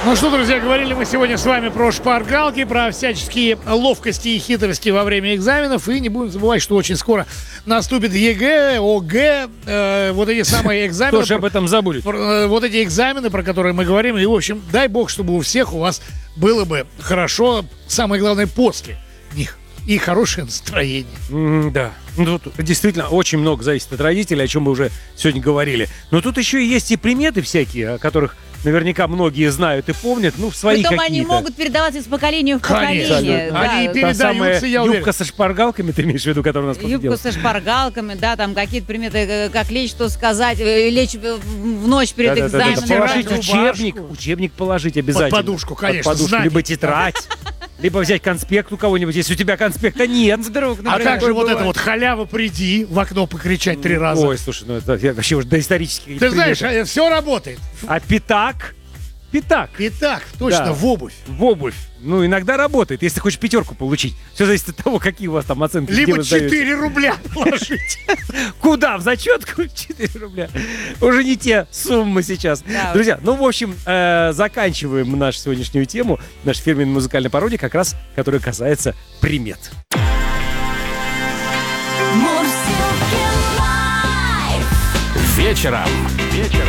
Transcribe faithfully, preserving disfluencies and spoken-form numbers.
Ну что, друзья, говорили мы сегодня с вами про шпаргалки, про всяческие ловкости и хитрости во время экзаменов. И не будем забывать, что очень скоро наступит ЕГЭ, ОГЭ, э, вот эти самые экзамены. Кто же об этом забудет? Про, э, вот эти экзамены, про которые мы говорим. И, в общем, дай бог, чтобы у всех у вас было бы хорошо, самое главное, после них. И хорошее настроение. Mm, да. Ну, тут действительно очень много зависит от родителей, о чем мы уже сегодня говорили. Но тут еще и есть и приметы всякие, о которых наверняка многие знают и помнят, ну, в свои Потом какие-то. они могут передаваться из поколения в Конечно. поколение. Да. Они Та передаются, самая я уверен. юбка со шпаргалками, ты имеешь в виду, которая у нас Юбку делает? со шпаргалками, да, там какие-то приметы, э, как лечь, что сказать, э, лечь э, в ночь перед Да-да-да, экзаменом. положить Рубашку. учебник, учебник положить обязательно. Под подушку, конечно, Под подушку, знать. либо тетрадь, либо взять конспект у кого-нибудь, если у тебя конспекта нет. Вдруг, А например. как же вот бывает. это вот халява приди, в окно покричать три раза? Ой, слушай, ну это я вообще уже доисторические Ты приметы. знаешь, все работает. А пятак? Пятак. Итак, точно, Да. в обувь. В обувь. Ну, иногда работает, если ты хочешь пятерку получить. Все зависит от того, какие у вас там оценки. где Либо вы сдаете. четыре рубля положить. Куда? В зачетку? четыре рубля. Уже не те суммы сейчас. Да. Друзья, ну, в общем, э, заканчиваем нашу сегодняшнюю тему, наша фирменная музыкальная пародия, как раз, которая касается примет. Вечером. Вечером.